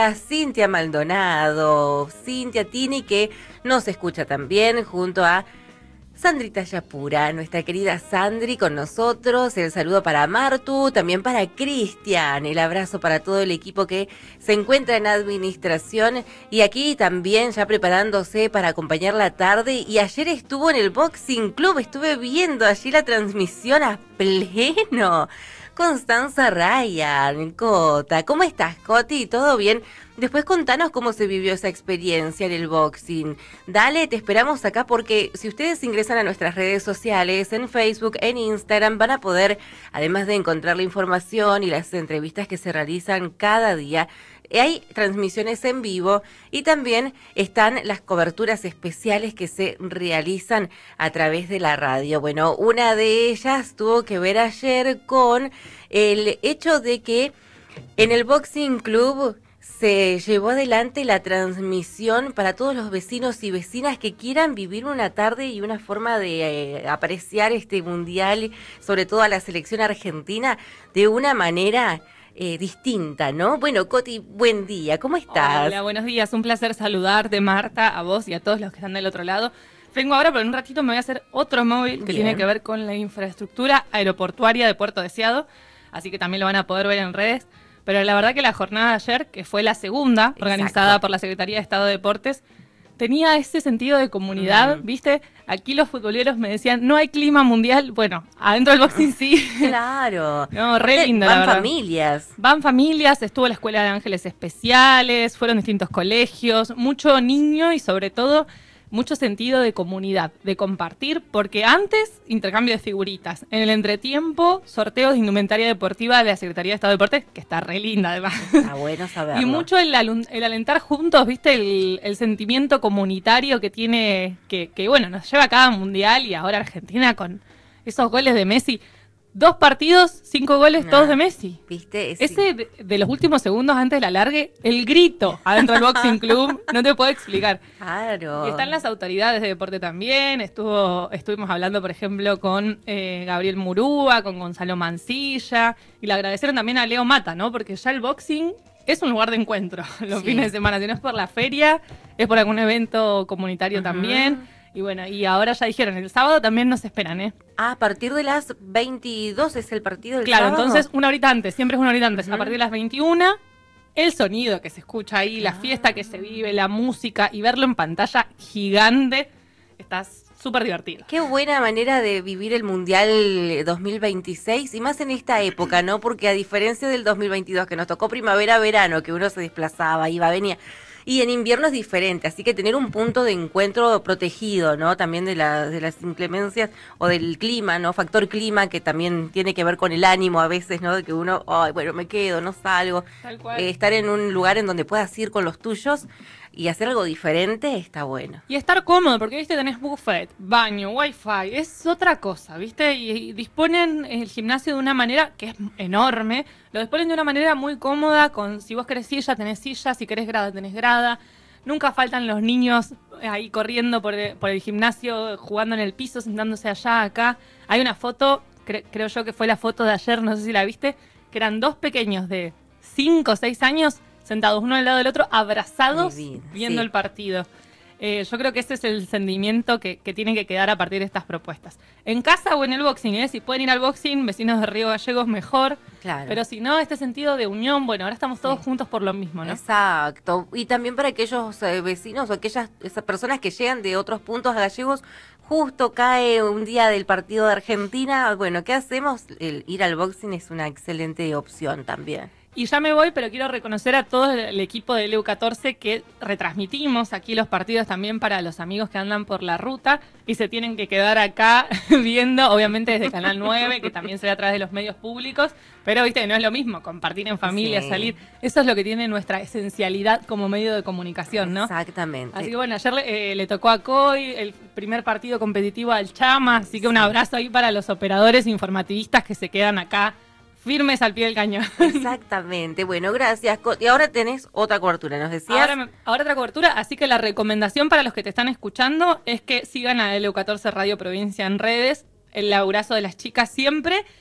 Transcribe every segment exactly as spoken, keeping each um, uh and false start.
A Cintia Maldonado, Cintia Tini, que nos escucha también junto a Sandrita Yapura, nuestra querida Sandri con nosotros. El saludo para Martu, también para Cristian, el abrazo para todo el equipo que se encuentra en administración y aquí también ya preparándose para acompañar la tarde. Y ayer estuvo en el Boxing Club, estuve viendo allí la transmisión a pleno. Constanza Ryan, Cota, ¿cómo estás, Coti? ¿Todo bien? Después contanos cómo se vivió esa experiencia en el boxing. Dale, te esperamos acá porque si ustedes ingresan a nuestras redes sociales, en Facebook, en Instagram, van a poder, además de encontrar la información y las entrevistas que se realizan cada día, hay transmisiones en vivo y también están las coberturas especiales que se realizan a través de la radio. Bueno, una de ellas tuvo que ver ayer con el hecho de que en el Boxing Club se llevó adelante la transmisión para todos los vecinos y vecinas que quieran vivir una tarde y una forma de eh, apreciar este mundial, sobre todo a la selección argentina, de una manera Eh, distinta, ¿no? Bueno, Coti, buen día, ¿cómo estás? Hola, buenos días, un placer saludarte, Marta, a vos y a todos los que están del otro lado. Vengo ahora, pero en un ratito me voy a hacer otro móvil que Bien. tiene que ver con la infraestructura aeroportuaria de Puerto Deseado, así que también lo van a poder ver en redes. Pero la verdad que la jornada de ayer, que fue la segunda, Exacto. organizada por la Secretaría de Estado de Deportes, tenía ese sentido de comunidad, mm. ¿viste? Aquí los futboleros me decían, no hay clima mundial. Bueno, adentro del boxing sí. Claro. No, re lindo, Van la verdad. familias. Van familias, estuvo la Escuela de Ángeles Especiales, fueron distintos colegios, mucho niño y sobre todo mucho sentido de comunidad, de compartir, porque antes, intercambio de figuritas. En el entretiempo, sorteos de indumentaria deportiva de la Secretaría de Estado de Deportes, que está re linda además. Está bueno saberlo. Y mucho el, el alentar juntos, viste, el, el sentimiento comunitario que tiene, que, que bueno, nos lleva a cada mundial y ahora Argentina con esos goles de Messi. Dos partidos, cinco goles, no, todos de Messi. ¿Viste? Ese sí. de, de los últimos segundos antes de la largue, el grito adentro del Boxing Club, no te puedo explicar. Claro. Y están las autoridades de deporte también. Estuvo, estuvimos hablando, por ejemplo, con eh, Gabriel Murúa, con Gonzalo Mancilla. Y le agradecieron también a Leo Mata, ¿no? Porque ya el boxing es un lugar de encuentro los sí. fines de semana. Si no es por la feria, es por algún evento comunitario uh-huh. también. Y bueno, y ahora ya dijeron, el sábado también nos esperan, ¿eh? Ah, a partir de las veintidós es el partido del claro, sábado. Claro, entonces una horita antes, siempre es una horita antes. Uh-huh. A partir de las veintiuna, el sonido que se escucha ahí, la ah. fiesta que se vive, la música y verlo en pantalla gigante, está súper divertido. Qué buena manera de vivir el Mundial dos mil veintiséis y más en esta época, ¿no? Porque a diferencia del dos mil veintidós, que nos tocó primavera-verano, que uno se desplazaba, iba, venía. Y en invierno es diferente, así que tener un punto de encuentro protegido, ¿no? También de, la, de las inclemencias o del clima, ¿no? Factor clima que también tiene que ver con el ánimo a veces, ¿no? De que uno, ay, bueno, me quedo, no salgo. Tal cual. Eh, estar en un lugar en donde puedas ir con los tuyos y hacer algo diferente está bueno. Y estar cómodo, porque, viste, tenés buffet, baño, wifi, es otra cosa, viste, y, y disponen el gimnasio de una manera que es enorme, lo disponen de una manera muy cómoda, con si vos querés silla, tenés silla, si querés grada, tenés grada, nunca faltan los niños ahí corriendo por el, por el gimnasio, jugando en el piso, sentándose allá, acá. Hay una foto, cre- creo yo que fue la foto de ayer, no sé si la viste, que eran dos pequeños de cinco o seis años, sentados uno al lado del otro, abrazados, vida, viendo sí. el partido. Eh, yo creo que ese es el sentimiento que, que tiene que quedar a partir de estas propuestas. En casa o en el boxing, ¿eh? Si pueden ir al boxing, vecinos de Río Gallegos, mejor. Claro. Pero si no, este sentido de unión, bueno, ahora estamos todos sí. juntos por lo mismo, ¿no? Exacto. Y también para aquellos eh, vecinos o aquellas esas personas que llegan de otros puntos a Gallegos, justo cae un día del partido de Argentina. Bueno, ¿qué hacemos? El ir al boxing es una excelente opción también. Y ya me voy, pero quiero reconocer a todo el equipo de L U catorce que retransmitimos aquí los partidos también para los amigos que andan por la ruta y se tienen que quedar acá viendo, obviamente desde Canal nueve, que también se ve a través de los medios públicos, pero viste que no es lo mismo, compartir en familia, sí. salir, eso es lo que tiene nuestra esencialidad como medio de comunicación, ¿no? Exactamente. Así que bueno, ayer eh, le tocó a Coy, el primer partido competitivo al Chama, así que un abrazo ahí para los operadores informativistas que se quedan acá firmes al pie del cañón. Exactamente. Bueno, gracias. Y ahora tenés otra cobertura, ¿nos decías? Ahora, me, ahora otra cobertura, así que la recomendación para los que te están escuchando es que sigan a L U catorce Radio Provincia en redes, el laburazo de las chicas siempre,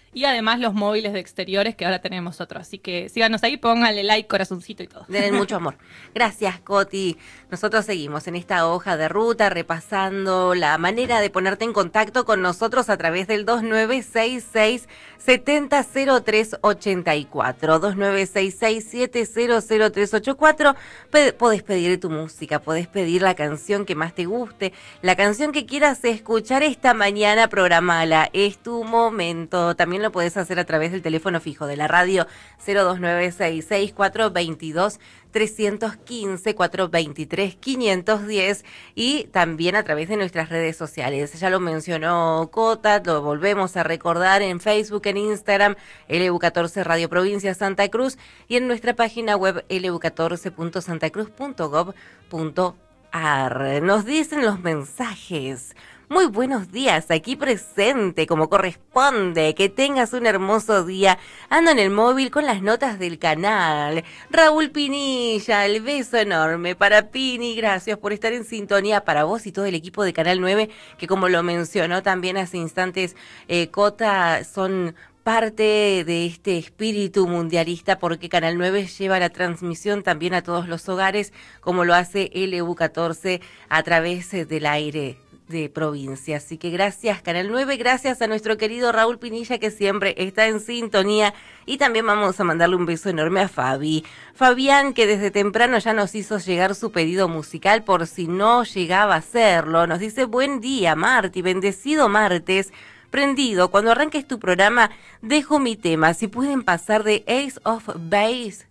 y además los móviles de exteriores que ahora tenemos otros. Así que síganos ahí, pónganle like, corazoncito y todo. Denle mucho amor. Gracias, Coti. Nosotros seguimos en esta hoja de ruta repasando la manera de ponerte en contacto con nosotros a través del dos nueve seis seis, siete cero cero tres ocho cuatro. dos nueve seis seis, siete cero cero tres ocho cuatro. P- podés pedir tu música, podés pedir la canción que más te guste, la canción que quieras escuchar esta mañana, programala. Es tu momento. También lo podés hacer a través del teléfono fijo de la radio cero dos nueve seis seis, cuatro dos dos, tres uno cinco, cuatro dos tres, cinco uno cero y también a través de nuestras redes sociales. Ya lo mencionó Cota, lo volvemos a recordar en Facebook, en Instagram, L U catorce Radio Provincia Santa Cruz y en nuestra página web l u catorce punto santa cruz punto gov punto a r. Nos dicen los mensajes. Muy buenos días, aquí presente como corresponde, que tengas un hermoso día. Ando en el móvil con las notas del canal. Raúl Pinilla, el beso enorme para Pini, gracias por estar en sintonía, para vos y todo el equipo de Canal nueve, que como lo mencionó también hace instantes eh, Cota, son parte de este espíritu mundialista porque Canal nueve lleva la transmisión también a todos los hogares, como lo hace L U catorce a través del aire de provincia. Así que gracias Canal nueve, gracias a nuestro querido Raúl Pinilla que siempre está en sintonía y también vamos a mandarle un beso enorme a Fabi. Fabián que desde temprano ya nos hizo llegar su pedido musical por si no llegaba a hacerlo. Nos dice buen día Marti, bendecido martes. Prendido, cuando arranques tu programa dejo mi tema, si pueden pasar de Ace of Base,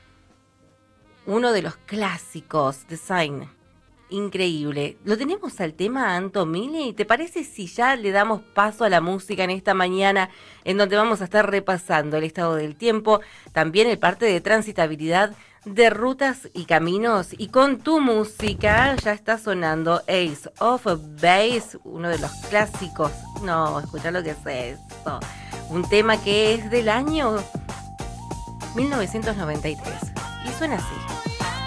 uno de los clásicos de Sign. Increíble. ¿Lo tenemos al tema, Antomili? ¿Te parece si ya le damos paso a la música en esta mañana, en donde vamos a estar repasando el estado del tiempo, también el parte de transitabilidad de rutas y caminos? Y con tu música ya está sonando Ace of Base, uno de los clásicos. No, escucha lo que es esto. Un tema que es del año mil novecientos noventa y tres. Y suena así.